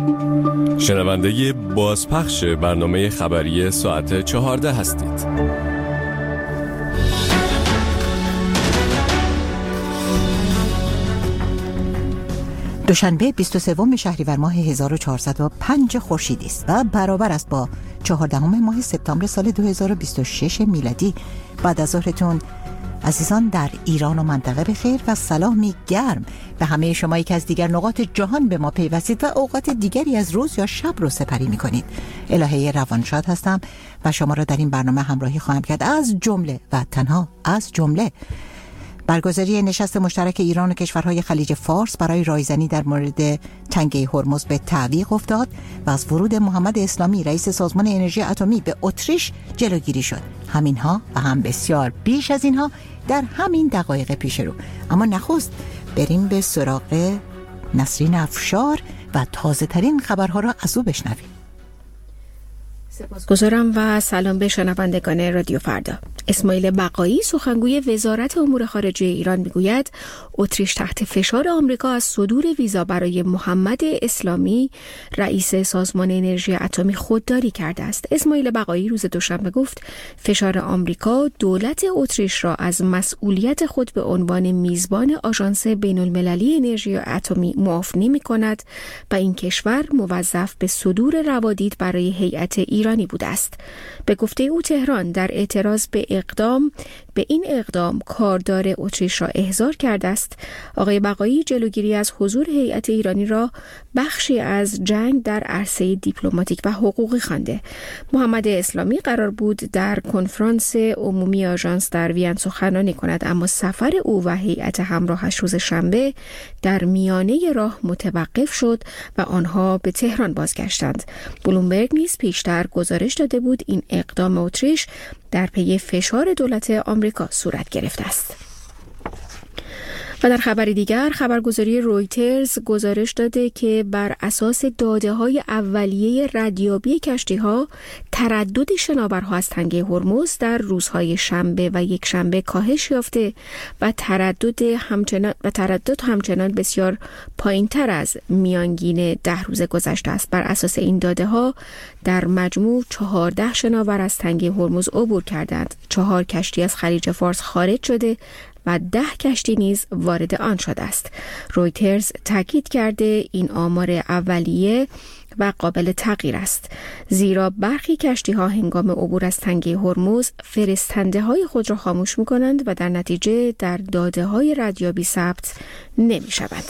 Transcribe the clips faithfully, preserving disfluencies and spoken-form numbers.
شنونده بازپخش برنامه خبری ساعت چهارده هستید. دوشنبه بیست و سوم شهریور ماه هزار و چهارصد و پنج خورشیدی است و برابر است با چهاردهم ماه سپتامبر سال دو هزار و بیست و شش میلادی. بعد از ظهرتون عزیزان در ایران و منطقه بخیر و سلامی گرم به همه شمایی که از دیگر نقاط جهان به ما پیوستید و اوقات دیگری از روز یا شب رو سپری می‌کنید. الهه روانشاد هستم و شما را در این برنامه همراهی خواهم کرد. از جمله و تنها از جمله برگزاری نشست مشترک ایران و کشورهای خلیج فارس برای رایزنی در مورد تنگه هرمز به تعویق افتاد و از ورود محمد اسلامی رئیس سازمان انرژی اتمی به اتریش جلوگیری شد. همینها و هم بسیار بیش از اینها در همین دقایق پیش رو. اما نخست بریم به سراغ نسرین افشار و تازه ترین خبرها را از او بشنویم. سپاسگزارم و سلام به شنوندگان رادیو فردا. اسماعیل بقایی سخنگوی وزارت امور خارجه ایران میگوید اتریش تحت فشار آمریکا از صدور ویزا برای محمد اسلامی رئیس سازمان انرژی اتمی خودداری کرده است. اسماعیل بقایی روز دوشنبه گفت فشار آمریکا دولت اتریش را از مسئولیت خود به عنوان میزبان آژانس بین المللی انرژی اتمی معاف نمی‌کند و این کشور موظف به صدور روادید برای هیئت ایرانی بوده است. به گفته او تهران در اعتراض به اقدام به این اقدام کاردار اتریش را احضار کرده است. آقای بقایی جلوگیری از حضور هیئت ایرانی را بخشی از جنگ در عرصه دیپلماتیک و حقوقی خوانده. محمد اسلامی قرار بود در کنفرانس عمومی آژانس در وین سخنرانی کند، اما سفر او و هیئت همراهش روز شنبه در میانه راه متوقف شد و آنها به تهران بازگشتند. بلومبرگ نیز پیشتر گزارش داده بود این اقدام اتریش در پی فشار دولت آمریکا صورت گرفته است. و در خبری دیگر خبرگزاری رویترز گزارش داده که بر اساس داده‌های اولیه ردیابی کشتی‌ها تردد شناورها از تنگه هرمز در روزهای شنبه و یک شنبه کاهش یافته و تردد همچنان و تردد همچنان بسیار پایین‌تر از میانگین ده روز گذشته است. بر اساس این داده‌ها در مجموع چهارده شناور از تنگه هرمز عبور کردند. چهار کشتی از خلیج فارس خارج شده و ده کشتی نیز وارد آن شده است. رویترز تاکید کرده این آمار اولیه و قابل تغییر است، زیرا برخی کشتی ها هنگام عبور از تنگه هرمز فرستنده های خود را خاموش می کنند و در نتیجه در داده های ردیابی ثبت نمی شود.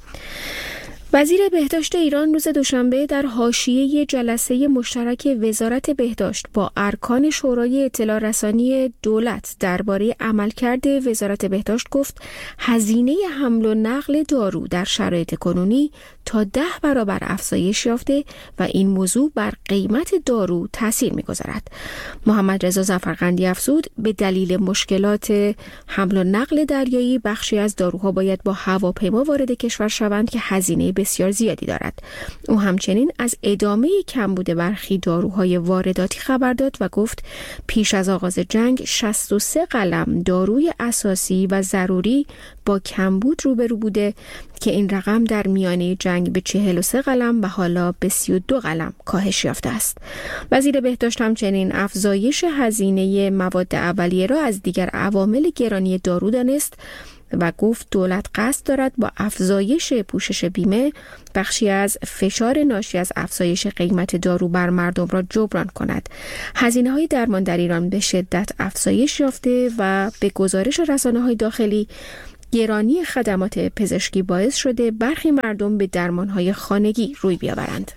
وزیر بهداشت ایران روز دوشنبه در حاشیه جلسه مشترک وزارت بهداشت با ارکان شورای اطلاع رسانی دولت درباره عملکرد وزارت بهداشت گفت هزینه حمل و نقل دارو در شرایط کنونی تا ده برابر افزایش یافته و این موضوع بر قیمت دارو تاثیر می‌گذارد. محمد رضا ظفرقندی افزود به دلیل مشکلات حمل و نقل دریایی بخشی از داروها باید با هواپیما وارد کشور شوند که هزینه بسیار زیادی دارد. او همچنین از ادامه کمبود برخی داروهای وارداتی خبر داد و گفت پیش از آغاز جنگ شصت و سه قلم داروی اساسی و ضروری با کمبود روبرو بوده که این رقم در میانه جنگ به چهل و سه قلم و حالا به سی و دو قلم کاهش یافته است. وزیر بهداشت همچنین افزایش هزینه مواد اولیه را از دیگر عوامل گرانی دارو دانست و گفت دولت قصد دارد با افزایش پوشش بیمه بخشی از فشار ناشی از افزایش قیمت دارو بر مردم را جبران کند. هزینه‌های درمان در ایران به شدت افزایش یافته و به گزارش رسانه‌های داخلی گرانی خدمات پزشکی باعث شده برخی مردم به درمان‌های خانگی روی بیاورند.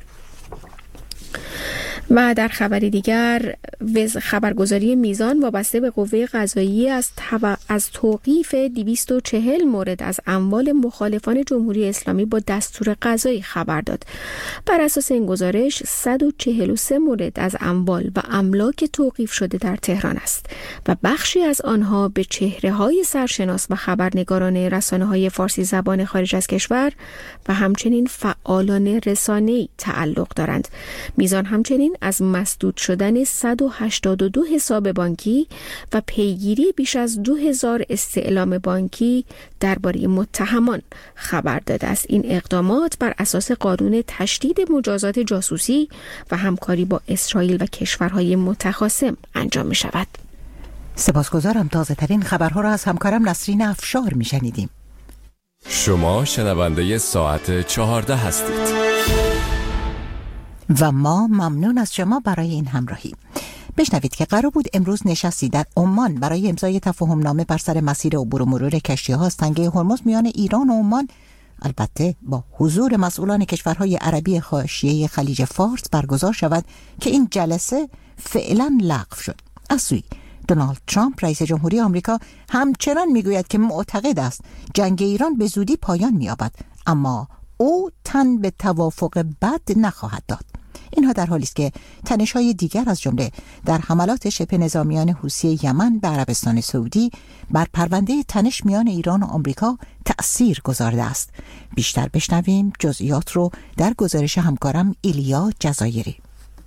و در خبری دیگر خبرگزاری میزان وابسته به قوه قضاییه از تبع از توقیف دویست و چهل مورد از اموال مخالفان جمهوری اسلامی با دستور قضایی خبر داد. بر اساس این گزارش صد و چهل و سه مورد از اموال و املاک توقیف شده در تهران است و بخشی از آنها به چهره‌های سرشناس و خبرنگاران رسانه‌های فارسی زبان خارج از کشور و همچنین فعالان رسانه‌ای تعلق دارند. میزان همچنین چین از مسدود شدن صد و هشتاد و دو حساب بانکی و پیگیری بیش از دو هزار استعلام بانکی درباره متهمان خبر داده است. این اقدامات بر اساس قانون تشدید مجازات جاسوسی و همکاری با اسرائیل و کشورهای متخاصم انجام می شود. سپاسگزارم. تازه ترین خبرها را از همکارم نسرین افشار می شنیدیم. شما شنونده ساعت چهارده هستید و ما ممنون از شما برای این همراهی. بشنوید که قرار بود امروز نشستی در عمان برای امضای تفاهم نامه بر سر مسیر عبور و مرور کشتی‌ها از تنگه هرمز میان ایران و عمان، البته با حضور مسئولان کشورهای عربی حاشیه خلیج فارس، برگزار شود که این جلسه فعلا لغو شد. از سوی دونالد ترامپ رئیس جمهوری آمریکا همچنان میگوید که معتقد است جنگ ایران به زودی پایان می‌یابد، اما او تن به توافق بد نخواهد داد. اینها در حالی است که تنش‌های دیگر از جمله در حملات شبه نظامیان حوثی یمن به عربستان سعودی بر پرونده تنش میان ایران و آمریکا تأثیر گذارده است. بیشتر بشنویم جزئیات رو در گزارش همکارم ایلیا جزایری.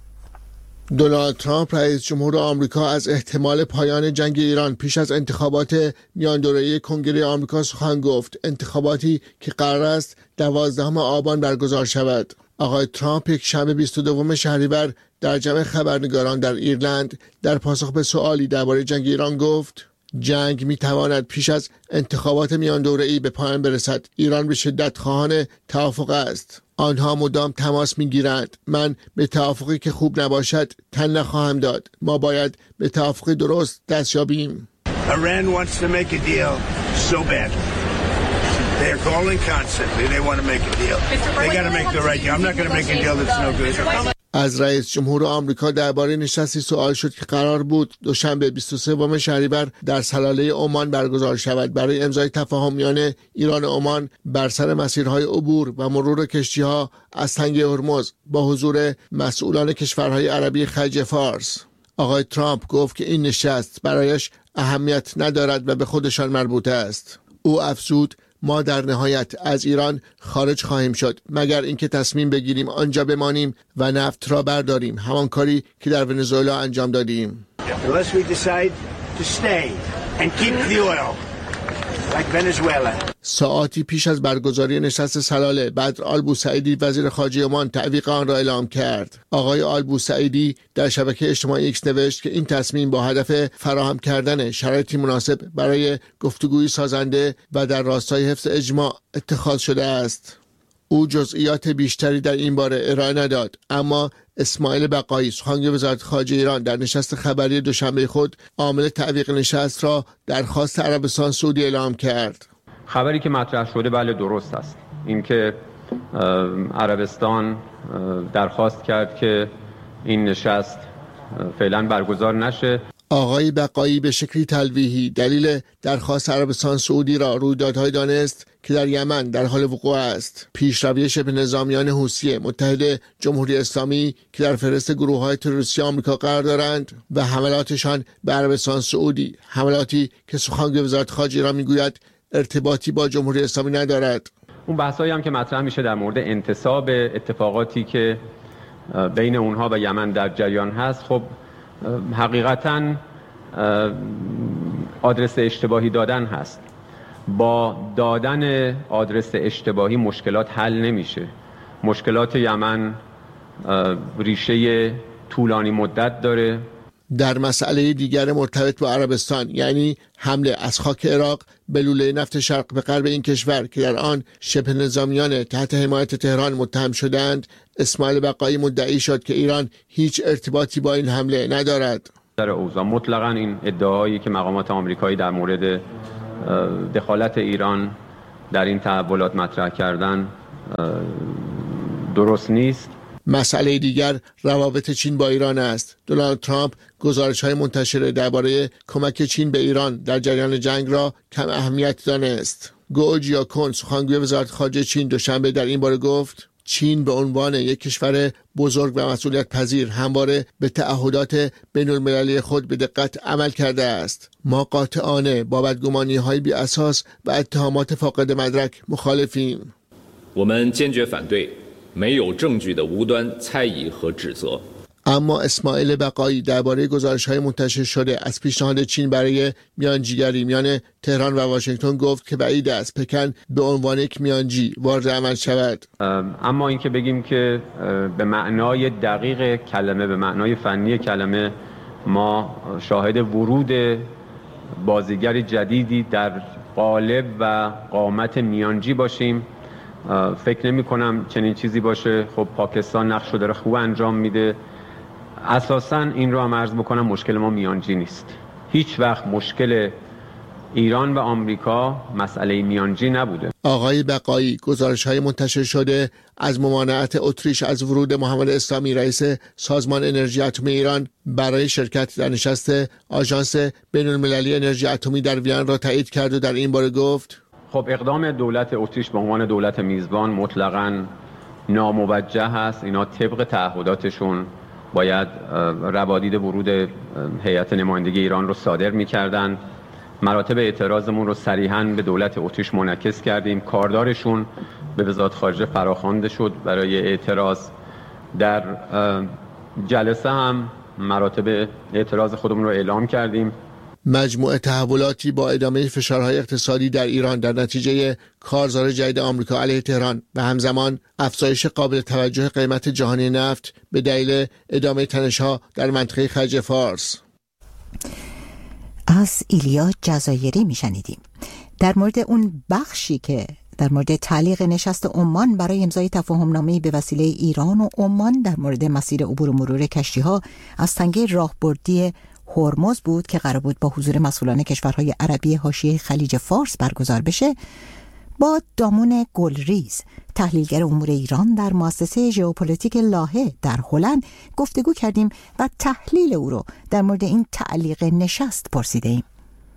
دونالد ترامپ رئیس جمهور آمریکا از احتمال پایان جنگ ایران پیش از انتخابات میان دوره‌ای کنگره آمریکا سخن گفت، انتخاباتی که قرار است دوازدهم آبان برگزار شود. آقای ترامپ یک شنبه بیست و دوم شهریور در جمع خبرنگاران در ایرلند در پاسخ به سوالی درباره جنگ ایران گفت: جنگ میتواند پیش از انتخابات میان دوره‌ای به پایان برسد. ایران به شدت خواهان توافق است. آنها مدام تماس میگیرند. من به توافقی که خوب نباشد تن نخواهم داد. ما باید به توافقی درست دست یابیم. Iran wants to make a deal so badly. They're calling constantly. They want to make a deal. They got to make the right deal. I'm not going to make a deal that's no good. از رئیس جمهور آمریکا درباره نشستی سوال شد که قرار بود دوشنبه بیست و سوم شهریور در سلاله عمان برگزار شود برای امضای تفاهم میان ایران و عمان بر سر مسیرهای عبور و مرور کشتی‌ها از تنگه هرمز با حضور مسئولان کشورهای عربی خلیج فارس. آقای ترامپ گفت که این نشست برایش اهمیت ندارد و به خودشان مربوط است. او افزود: ما در نهایت از ایران خارج خواهیم شد مگر اینکه تصمیم بگیریم آنجا بمانیم و نفت را برداریم، همان کاری که در ونزوئلا انجام دادیم. Unless we decide to stay and keep the oil like Venezuela. ساعاتی پیش از برگزاری نشست سلاله، بدر آلبوسعیدی وزیر خارجه عمان تعویق آن را اعلام کرد. آقای آلبوسعیدی در شبکه اجتماعی ایکس نوشت که این تصمیم با هدف فراهم کردن شرایطی مناسب برای گفتگوی سازنده و در راستای حفظ اجماع اتخاذ شده است. او جزئیات بیشتری در این باره ارائه نداد، اما اسماعیل بقایی سخنگوی وزارت خارجه ایران در نشست خبری دوشنبه خود عامل تعویق نشست را درخواست عربستان سعودی اعلام کرد. خبری که مطرح شده بله درست است. اینکه عربستان درخواست کرد که این نشست فعلا برگزار نشه. آقای بقایی به شکلی تلویحی دلیل درخواست عربستان سعودی را رویدادهای دانست که در یمن در حال وقوع است. پیشروی شبه نظامیان حوثی متحد جمهوری اسلامی که در فهرست گروه‌های تروریستی آمریکا قرار دارند و حملاتشان به عربستان سعودی، حملاتی که سخنگوی وزارت خارجه ایران میگوید ارتباطی با جمهوری اسلامی ندارد. اون بحثایی هم که مطرح میشه در مورد انتصاب اتفاقاتی که بین اونها و یمن در جریان هست، خب حقیقتاً آدرس اشتباهی دادن هست. با دادن آدرس اشتباهی مشکلات حل نمیشه. مشکلات یمن ریشه طولانی مدت داره. در مسئله دیگر مرتبط با عربستان، یعنی حمله از خاک عراق به لوله نفت شرق به غرب این کشور که در آن شبه نظامیان تحت حمایت تهران متهم شدند، اسماعیل بقایی مدعی شد که ایران هیچ ارتباطی با این حمله ندارد. در اوضاع مطلقاً این ادعایی که مقامات آمریکایی در مورد دخالت ایران در این تحولات مطرح کردن درست نیست. مسئله دیگر روابط چین با ایران است. دونالد ترامپ گزارش‌های منتشره درباره کمک چین به ایران در جریان جنگ را کم اهمیت دانست. گو جیاکون سخنگوی وزارت خارجه چین دوشنبه در این باره گفت: چین به عنوان یک کشور بزرگ و مسئولیت پذیر همواره به تعهدات بین المللی خود به دقت عمل کرده است. ما قاطعانه با بدگمانی‌های بی اساس و اتهامات فاقد مدرک مخالفیم. 我们坚决反对没有证据的无端猜疑和指责。 اما اسماعیل بقایی درباره گزارش‌های منتشر شده از پیشنهاد چین برای میانجیگری میان تهران و واشنگتن گفت که بعید است پکن به عنوان یک میانجی وارد عمل شود. اما اینکه بگیم که به معنای دقیق کلمه، به معنای فنی کلمه ما شاهد ورود بازیگر جدیدی در قالب و قامت میانجی باشیم، فکر نمی کنم چنین چیزی باشه. خب پاکستان نقش رو داره خوب انجام میده. اساساً این رو هم عرض بکنم مشکل ما میانجی نیست. هیچ وقت مشکل ایران و آمریکا مسئله میانجی نبوده. آقای بقایی گزارش‌های منتشر شده از ممانعت اتریش از ورود محمد اسلامی رئیس سازمان انرژی اتمی ایران برای شرکت در نشست آژانس بین‌المللی انرژی اتمی در وین را تایید کرد و در این باره گفت خب اقدام دولت اتریش به عنوان دولت میزبان مطلقاً ناموجه است. اینا طبق تعهداتشون باید روادید ورود هیئت نمایندگی ایران رو صادر می‌کردن. مراتب اعتراضمون رو صریحاً به دولت اتریش منعکس کردیم. کاردارشون به وزارت خارجه فراخوانده شد برای اعتراض. در جلسه هم مراتب اعتراض خودمون رو اعلام کردیم. مجموعه تحولاتی با ادامه فشارهای اقتصادی در ایران در نتیجه کارزار جدید آمریکا علیه تهران و همزمان افزایش قابل توجه قیمت جهانی نفت به دلیل ادامه تنش‌ها در منطقه خلیج فارس. از ایلیا جزایری میشنیدیم در مورد اون بخشی که در مورد تعلیق نشست عمان برای امضای تفاهم‌نامه‌ای به وسیله ایران و عمان در مورد مسیر عبور و مرور کشتی‌ها از تنگه راهبردی هرمز بود که قرار بود با حضور مسئولان کشورهای عربی حاشیه خلیج فارس برگزار بشه. با دامون گلریز تحلیلگر امور ایران در مؤسسه ژئوپلیتیک لاهه در هلند گفتگو کردیم و تحلیل او رو در مورد این تعلیق نشست پرسیده ایم.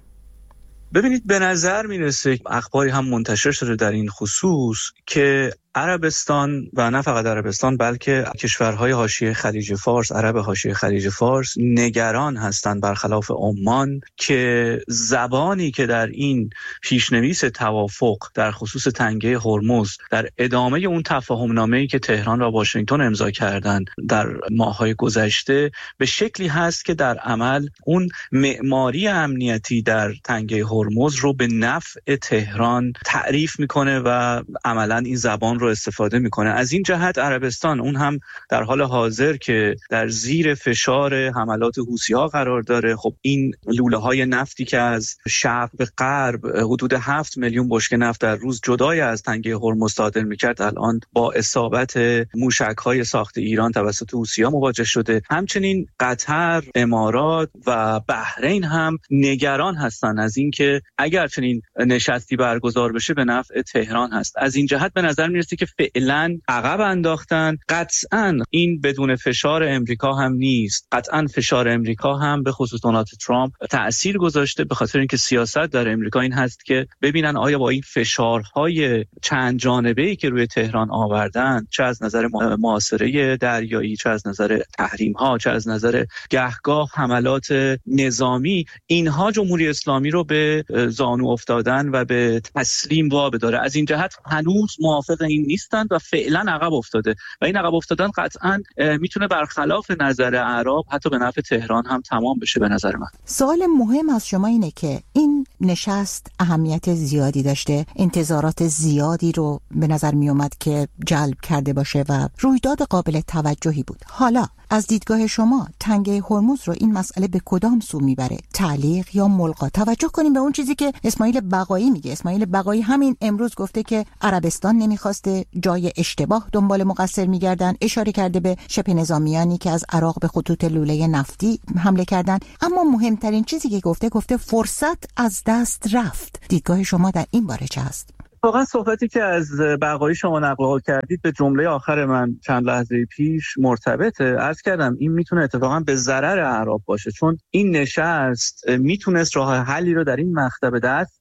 ببینید به نظر میرسه اخباری هم منتشر شده در این خصوص که عربستان و نه فقط عربستان بلکه کشورهای حاشیه خلیج فارس، عرب حاشیه خلیج فارس نگران هستند برخلاف عمان که زبانی که در این پیشنویس توافق در خصوص تنگه هرمز در ادامه اون تفاهم‌نامه‌ای که تهران و واشنگتن امضا کردند در ماه‌های گذشته به شکلی هست که در عمل اون معماری امنیتی در تنگه هرمز رو به نفع تهران تعریف میکنه و عملاً این زبان رو استفاده میکنه. از این جهت عربستان اون هم در حال حاضر که در زیر فشار حملات حوثی‌ها قرار داره، خب این لوله‌های نفتی که از شرق به غرب حدود هفت میلیون بشکه نفت در روز جدای از تنگه هرمز صادر میکرد، الان با اصابت موشک‌های ساخت ایران توسط حوثی‌ها مواجه شده. همچنین قطر، امارات و بحرین هم نگران هستند از اینکه اگر چنین نشستی برگزار بشه به نفع تهران هست. از این جهت به نظر میرسه که فعلا عقب انداختن. قطعاً این بدون فشار امریکا هم نیست. قطعاً فشار امریکا هم به خصوص دونالد ترامپ تأثیر گذاشته، به خاطر اینکه سیاست در امریکا این هست که ببینن آیا با این فشارهای چند جانبه‌ای که روی تهران آوردن، چه از نظر محاصره دریایی، چه از نظر تحریم‌ها، چه از نظر گهگاه حملات نظامی، اینها جمهوری اسلامی رو به زانو افتادن و به تسلیم وابداره. از این جهت هنوز موافق این نیستند و فعلا عقب افتاده و این عقب افتادن قطعا میتونه برخلاف نظر اعراب حتی به نفع تهران هم تمام بشه. به نظر من سوال مهم از شما اینه که این نشست اهمیت زیادی داشته، انتظارات زیادی رو به نظر می اومد که جلب کرده باشه و رویداد قابل توجهی بود. حالا از دیدگاه شما تنگه هرمز رو این مسئله به کدام سو میبره؟ تعلیق یا ملغا؟ توجه کنیم به اون چیزی که اسماعیل بقایی میگه. اسماعیل بقایی همین امروز گفته که عربستان نمیخواسته، جای اشتباه دنبال مقصر میگردن، اشاره کرده به شبه نظامیانی که از عراق به خطوط لوله نفتی حمله کردن. اما مهمترین چیزی که گفته گفته فرصت از دست رفت. دیدگاه شما در این باره چه هست؟ واقعا صحبتی که از بقایی شما نقل کردید به جمله آخر من چند لحظه پیش مرتبطه. عرض کردم این میتونه اتفاقا به ضرر اعراب باشه، چون این نشست میتونست راه حلی رو در این مقطع به دست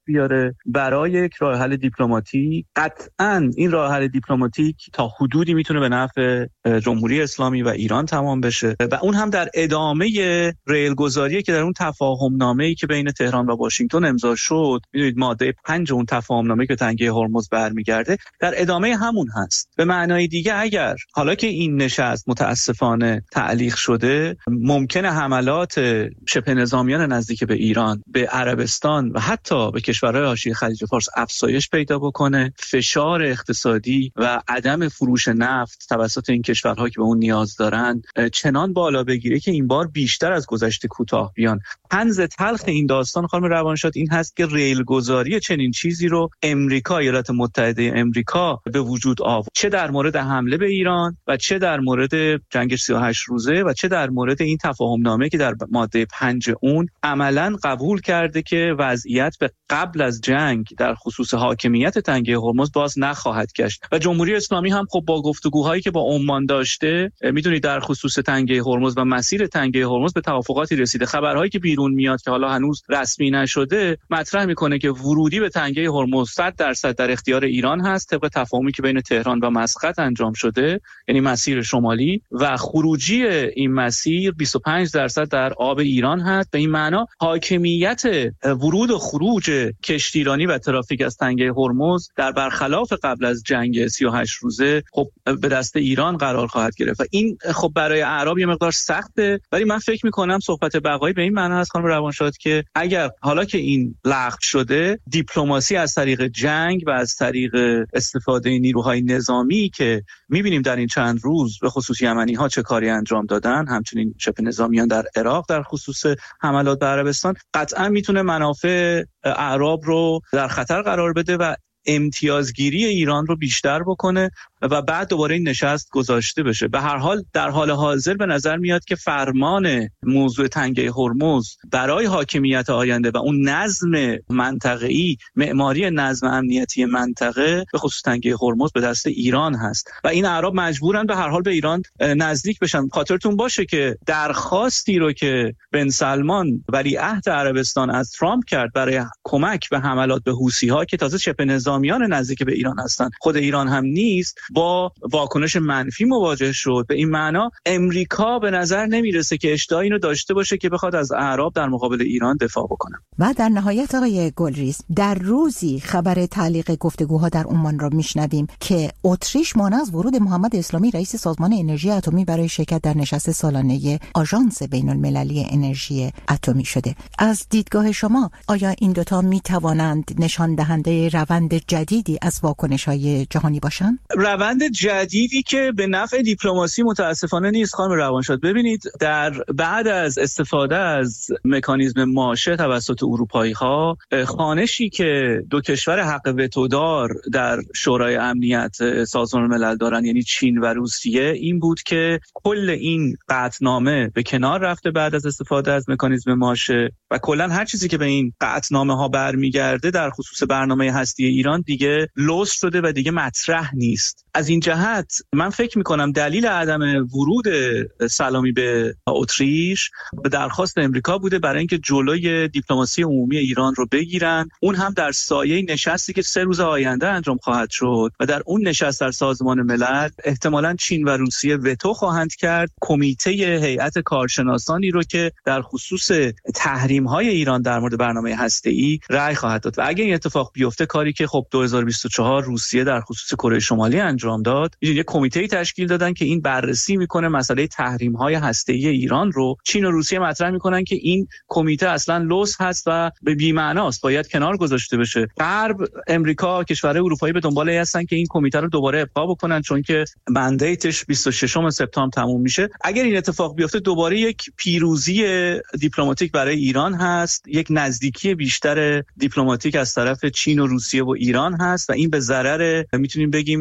بیاره برای یک راه حل دیپلماتیک. قطعاً این راه حل دیپلماتیک تا حدودی میتونه به نفع جمهوری اسلامی و ایران تمام بشه و اون هم در ادامه ریلگذاری که در اون تفاهم نامه‌ای که بین تهران و واشنگتن امضا شد، میدونید ماده پنج اون تفاهم نامه‌ای که تنگه هرمز برمیگرده در ادامه همون هست. به معنای دیگه اگر حالا که این نشست متاسفانه تعلیق شده، ممکنه حملات شبه نظامیان نزدیک به ایران به عربستان و حتی به کشورهای حاشیه خلیج فارس افزایش پیدا بکنه. فشار اقتصادی و عدم فروش نفت توسط این کشورها که به اون نیاز دارن چنان بالا بگیره که این بار بیشتر از گذشته کوتاه بیان. طنز تلخ این داستان خانم روانشاد این هست که ریلگذاری چنین چیزی رو امریکا، ایالات متحده امریکا به وجود آورد، چه در مورد حمله به ایران و چه در مورد جنگ سی و هشت روزه و چه در مورد این تفاهم نامه که در ماده پنج اون عملاً قبول کرده که وضعیت به قبل از جنگ در خصوص حاکمیت تنگه هرمز باز نخواهد گشت. و جمهوری اسلامی هم خب با گفتگوهایی که با عمان داشته، میدونید در خصوص تنگه هرمز و مسیر تنگه هرمز به توافقاتی رسیده. خبرهایی که بیرون میاد که حالا هنوز رسمی نشده مطرح میکنه که ورودی به تنگه هرمز صد درصد در اختیار ایران هست طبق تفاهمی که بین تهران و مسقط انجام شده، یعنی مسیر شمالی، و خروجی این مسیر بیست و پنج درصد در آب ایران هست. به این معنا حاکمیت ورود و خروج کشتیرانی و ترافیک از تنگه هرمز در برخلاف قبل از جنگ سی و هشت روزه خب به دست ایران قرار خواهد گرفت و این خب برای اعراب یه مقدار سخته، ولی من فکر میکنم صحبت بقایی به این معنا هست خانم روانشاد که اگر حالا که این لغو شده، دیپلماسی از طریق جنگ و از طریق استفاده نیروهای نظامی که میبینیم در این چند روز به خصوص یمنی ها چه کاری انجام دادن، همچنین شبه نظامیان در عراق در خصوص حملات به عربستان، قطعا میتونه منافع اعراب رو در خطر قرار بده و امتیازگیری ایران رو بیشتر بکنه و بعد دوباره این نشست گذاشته بشه. به هر حال در حال حاضر به نظر میاد که فرمان موضوع تنگه هرمز برای حاکمیت آینده و اون نظم منطقه‌ای، معماری نظم امنیتی منطقه به خصوص تنگه هرمز به دست ایران هست و این اعراب مجبورن به هر حال به ایران نزدیک بشن. خاطرتون باشه که درخواستی رو که بن سلمان ولیعهد عربستان از ترامپ کرد برای کمک به حملات به حوثی‌ها که تازه شبه نظامیان نزدیک به ایران هستن، خود ایران هم نیست، با واکنش منفی مواجه شد. به این معنا امریکا به نظر نمیرسه که اشتها اینو داشته باشه که بخواد از اعراب در مقابل ایران دفاع بکنه. و در نهایت آقای گلریز، در روزی خبر تعلیق گفتگوها در عمان را میشنویم که اتریش مانع از ورود محمد اسلامی رئیس سازمان انرژی اتمی برای شرکت در نشست سالانه آژانس بین‌المللی انرژی اتمی شده. از دیدگاه شما آیا این دوتا میتوانند نشان دهنده روند جدیدی از واکنش‌های جهانی باشند؟ روند جدیدی که به نفع دیپلماسی متاسفانه نیست خانم روانشاد. ببینید در بعد از استفاده از مکانیزم ماشه توسط اروپایی‌ها، خوانشی که دو کشور حق وتودار در شورای امنیت سازمان ملل دارن، یعنی چین و روسیه، این بود که کل این قطعنامه به کنار رفته بعد از استفاده از مکانیزم ماشه و کلا هر چیزی که به این قطعنامه ها برمیگرده در خصوص برنامه هستی ایران دیگه لوث شده و دیگه مطرح نیست. از این جهت من فکر میکنم دلیل عدم ورود سلامی به اتریش به درخواست امریکا بوده برای اینکه جلوی دیپلماسی عمومی ایران رو بگیرن، اون هم در سایه نشستی که سه روز آینده انجام خواهد شد و در اون نشست در سازمان ملل احتمالاً چین و روسیه وتو خواهند کرد. کمیته هیئت کارشناسانی رو که در خصوص تحریم‌های ایران در مورد برنامه هسته‌ای رأی خواهد داد و اگه این اتفاق بیفته، کاری که خب دو هزار و بیست و چهار روسیه در خصوص کره شمالی انجام داد، یک کمیته تشکیل دادن که این بررسی میکنه مسئله تحریم‌های هسته‌ای ایران رو. چین و روسیه مطرح میکنن که این کمیته اصلا لوث هست و به بی‌معناست، باید کنار گذاشته بشه. غرب، امریکا، کشورهای اروپایی به دنبال هستن که این کمیته رو دوباره ابقا بکنن چون که مندیتش بیست و ششم سپتامبر تموم میشه. اگر این اتفاق بیفته دوباره یک پیروزی دیپلماتیک برای ایران هست، یک نزدیکی بیشتر دیپلماتیک از طرف چین و روسیه و ایران هست و این به ضرر میتونیم بگیم جامعه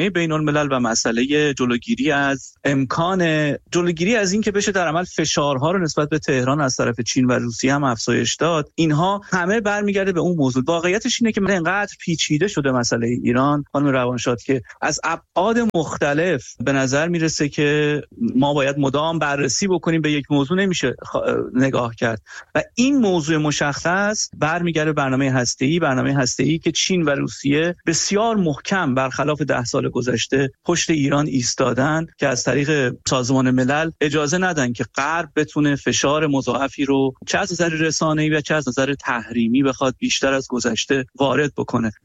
جامعه بین الملل و مسئله جلوگیری از امکان جلوگیری از این که بشه در عمل فشارها رو نسبت به تهران از طرف چین و روسیه هم افزایش داد، اینها همه برمیگرده به اون موضوع. واقعیتش اینه که انقدر پیچیده شده مسئله ایران خانم روانشاد که از ابعاد مختلف به نظر میرسه که ما باید مدام بررسی بکنیم، به یک موضوع نمیشه نگاه کرد و این موضوع مشخص برمیگرده برنامه هسته‌ای برنامه هسته‌ای که چین و روسیه بسیار محکم برخلاف ده سال گذشته پشت ایران ایستادن که از طریق سازمان ملل اجازه ندن که غرب بتونه فشار مضاعفی رو چه از نظر رسانه‌ای و چه از نظر تحریمی بخواد بیشتر از گذشته وارد بکنه.